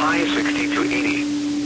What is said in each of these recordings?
high 60 to 80.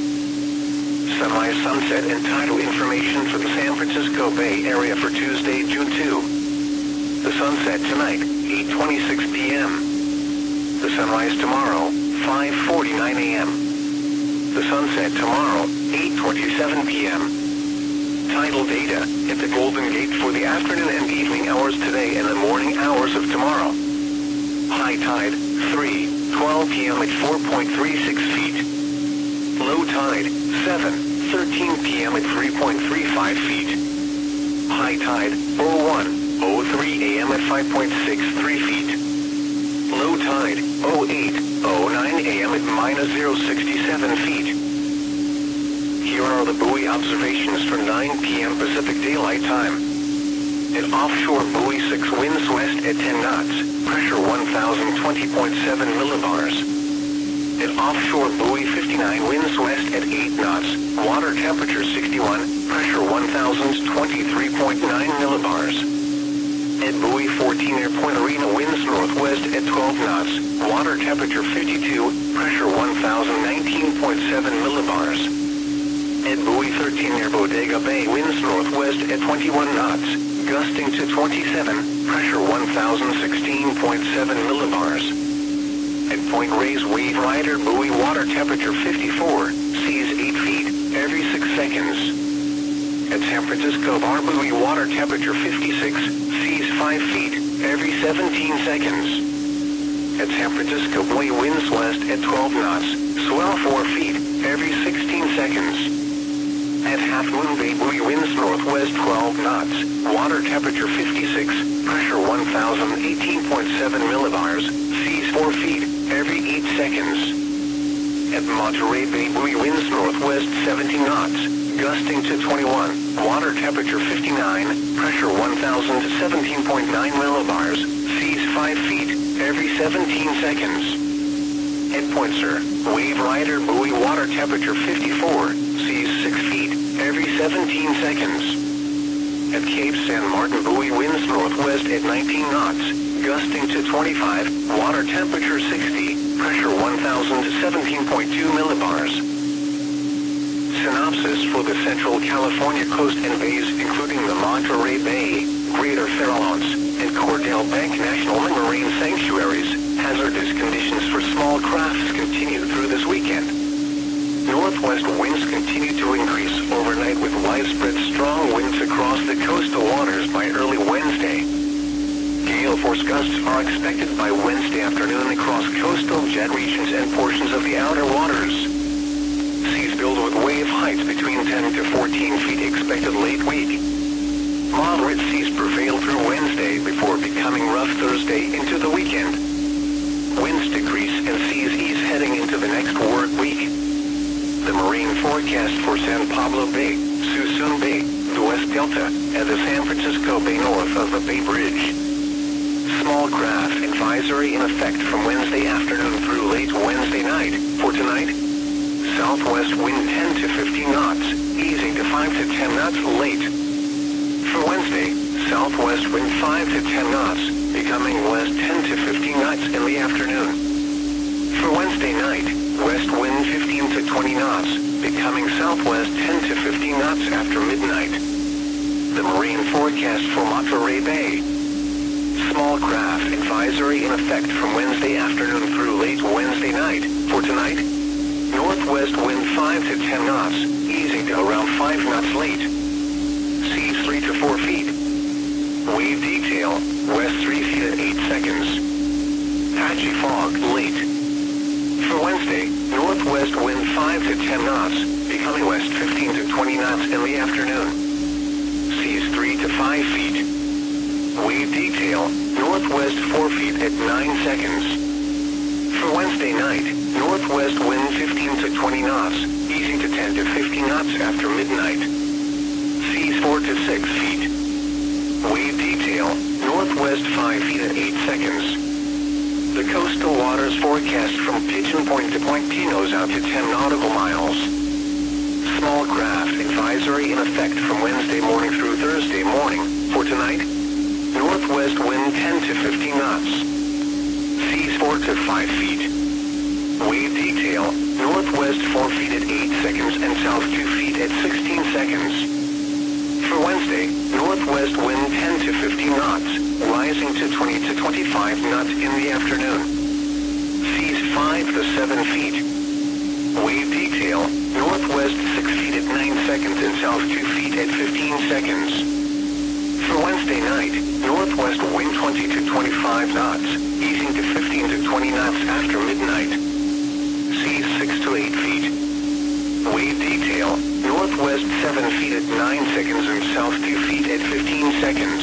Sunrise, sunset, and tidal information for the San Francisco Bay Area for Tuesday, June 2. The sunset tonight, 8:26 p.m. The sunrise tomorrow, 5:49 a.m. The sunset tomorrow, 8:27 p.m. Tidal data at the Golden Gate for the afternoon and evening hours today and the morning hours of tomorrow. High tide, 3:12 p.m. at 4.36 feet. Low tide, 7:13 p.m. at 3.35 feet. High tide, 01:03 a.m. at 5.63 feet. Low tide, 08:09 a.m. at -0.67 feet. Here are the buoy observations for 9 p.m. Pacific Daylight Time. At offshore buoy 6, winds west at 10 knots, pressure 1020.7 millibars. At offshore buoy 59, winds west at 8 knots, water temperature 61, pressure 1023.9 millibars. At buoy 14 near Point Arena, winds northwest at 12 knots, water temperature 52, pressure 1019.7 millibars. At buoy 13 near Bodega Bay, winds northwest at 21 knots, gusting to 27, pressure 1016.7 millibars. At Point Reyes Wave Rider buoy, water temperature 54, seas 8 feet, every 6 seconds. At San Francisco Bar buoy, water temperature 56, seas 5 feet, every 17 seconds. At San Francisco buoy, winds west at 12 knots, swell 4 feet, every 16 seconds. At Half Moon Bay buoy, winds northwest 12 knots, water temperature 56, pressure 1018.7 millibars, seas 4 feet, every 8 seconds. At Monterey Bay buoy, winds northwest 17 knots, gusting to 21, water temperature 59, pressure 1017.9 millibars, seas 5 feet, every 17 seconds. At Point Sur, Wave Rider buoy, water temperature 54, seas 6 feet, every 17 seconds. At Cape San Martin buoy, winds northwest at 19 knots, gusting to 25, water temperature 60, pressure 1017.2 millibars. Synopsis for the Central California coast and bays, including the Monterey Bay, Greater Farallones, and Cordell Bank National Marine Sanctuaries. Hazardous conditions for small crafts continue through this weekend. Northwest winds continue to increase overnight with widespread strong winds across the coastal waters by early Wednesday. Gale force gusts are expected by Wednesday afternoon across coastal jet regions and portions of the outer waters. Seas build with wave heights between 10 to 14 feet expected late week. Moderate seas prevail through Wednesday before becoming rough Thursday into the weekend. Winds decrease and seas ease heading into the next work week. The marine forecast for San Pablo Bay, Suisun Bay, the West Delta, and the San Francisco Bay north of the Bay Bridge. Small craft advisory in effect from Wednesday afternoon through late Wednesday night. For tonight, southwest wind 10 to 15 knots, easing to 5 to 10 knots late. For Wednesday, southwest wind 5 to 10 knots, becoming west 10 to 15 knots in the afternoon. For Wednesday night, west wind 15 to 20 knots, becoming southwest 10 to 15 knots after midnight. The marine forecast for Monterey Bay. Small craft advisory in effect from Wednesday afternoon through late Wednesday night. For tonight, northwest wind 5 to 10 knots, easing to around 5 knots late. Seas 3 to 4 feet. Wave detail, west 3 feet at 8 seconds. Patchy fog, late. For Wednesday, northwest wind 5 to 10 knots, becoming west 15 to 20 knots in the afternoon. Seas 3 to 5 feet. Wave detail, northwest 4 feet at 9 seconds. For Wednesday night, northwest wind 15 to 20 knots, easing to 10 to 15 knots after midnight. Seas 4 to 6 feet. Wave detail, northwest 5 feet at 8 seconds. The coastal waters forecast from Pigeon Point to Point Pinos out to 10 nautical miles. Small craft advisory in effect from Wednesday morning through Thursday morning. For tonight, northwest wind 10 to 15 knots. Seas 4 to 5 feet. Wave detail, north south 2 feet at 16 seconds. For Wednesday, northwest wind 10 to 15 knots, rising to 20 to 25 knots in the afternoon. Seas 5 to 7 feet. Wave detail, northwest 6 feet at 9 seconds and south 2 feet at 15 seconds. For Wednesday night, northwest wind 20 to 25 knots, easing to 15 to 20 knots after midnight. Seas 6 to 8 feet. Wave detail, northwest 7 feet at 9 seconds and south 2 feet at 15 seconds.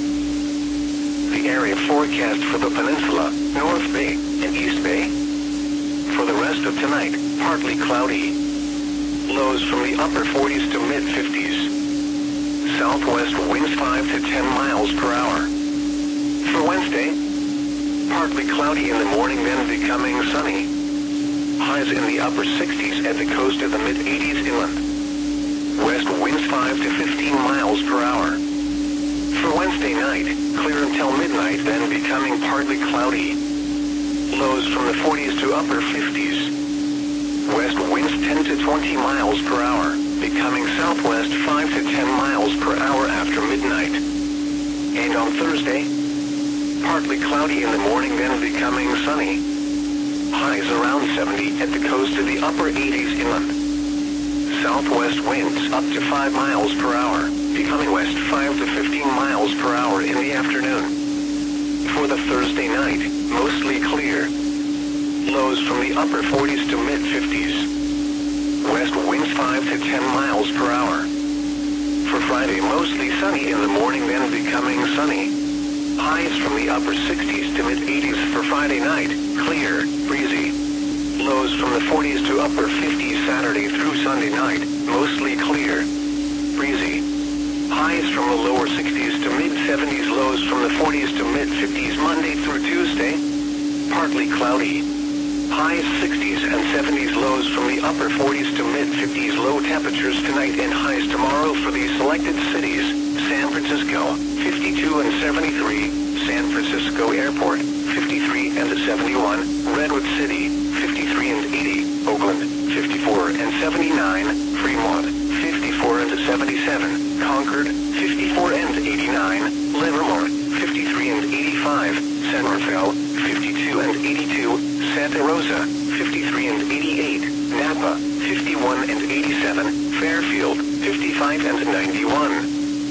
The area forecast for the peninsula, North Bay, and East Bay. For the rest of tonight, partly cloudy. Lows from the upper 40s to mid-50s. Southwest winds 5 to 10 miles per hour. For Wednesday, partly cloudy in the morning, then becoming sunny. Highs in the upper 60s at the coast of the mid-80s inland. West winds 5 to 15 miles per hour. For Wednesday night, clear until midnight, then becoming partly cloudy. Lows from the 40s to upper 50s. West winds 10 to 20 miles per hour, becoming southwest 5 to 10 miles per hour after midnight. And on Thursday, partly cloudy in the morning, then becoming sunny. Highs around 70 at the coast of the upper 80s inland. Southwest winds up to 5 miles per hour, becoming west 5 to 15 miles per hour in the afternoon. For the Thursday night, mostly clear. Lows from the upper 40s to mid-50s. West winds 5 to 10 miles per hour. For Friday, mostly sunny in the morning, then becoming sunny. Highs from the upper 60s to mid-80s for Friday night, clear, breezy. Lows from the 40s to upper 50s Saturday through Sunday night, mostly clear, breezy. Highs from the lower 60s to mid-70s, lows from the 40s to mid-50s Monday through Tuesday, partly cloudy. Highs 60s and 70s, lows from the upper 40s to mid-50s, low temperatures tonight and highs tomorrow for these selected cities: San Francisco, 52 and 73, San Francisco Airport, 53 and 71, Redwood City, 53 and 80, Oakland, 54 and 79, Fremont, 54 and 77, Concord, 54 and 89, Livermore, 53 and 85, San Rafael, 52 and 82, Santa Rosa, 53 and 88, Napa, 51 and 87, Fairfield, 55 and 91.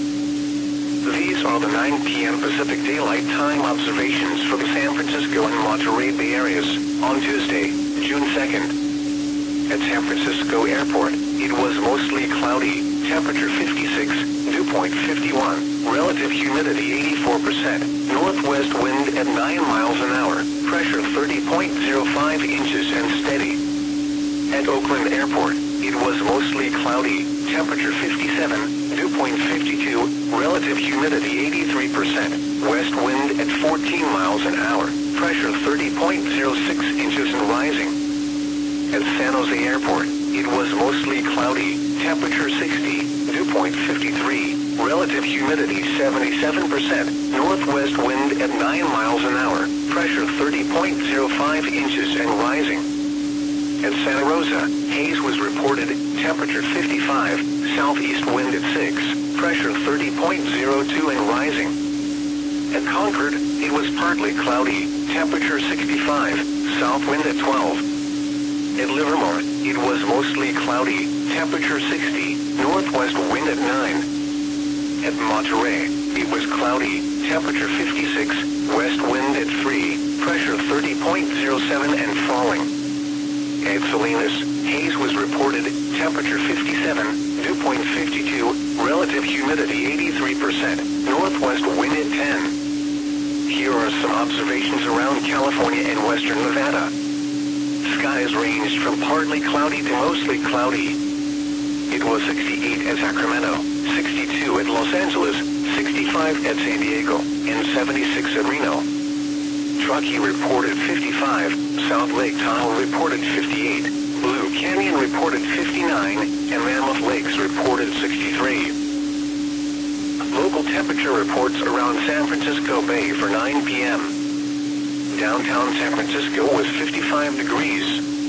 These are the 9 p.m. Pacific Daylight Time observations for the San Francisco and Monterey Bay areas on Tuesday, June 2nd. At San Francisco Airport, it was mostly cloudy, temperature 56, dew point 51, relative humidity 84%, northwest wind at 9 miles an hour, pressure 30.05 inches and steady. At Oakland Airport, it was mostly cloudy, temperature 57, dew point 52, relative humidity 83%, west wind at 14 miles an hour, pressure 30.06 inches and rising. At San Jose Airport, it was mostly cloudy, temperature 60, dew point 53, relative humidity 77%, northwest wind at 9 miles an hour, pressure 30.05 inches and rising. At Santa Rosa, haze was reported, temperature 55, southeast wind at 6, pressure 30.02 and rising. At Concord, it was partly cloudy, temperature 65, south wind at 12. At Livermore, it was mostly cloudy, temperature 60, northwest wind at 9. At Monterey, it was cloudy, temperature 56, west wind at 3, pressure 30.07 and falling. At Salinas, haze was reported, temperature 57, dew point 52, relative humidity 83%, northwest wind at 10. Here are some observations around California and western Nevada. Skies ranged from partly cloudy to mostly cloudy. It was 68 at Sacramento, 62 at Los Angeles, 65 at San Diego, and 76 at Reno. Truckee reported 55, South Lake Tahoe reported 58, Blue Canyon reported 59, and Mammoth Lakes reported 63. Local temperature reports around San Francisco Bay for 9 p.m. Downtown San Francisco was 55 degrees.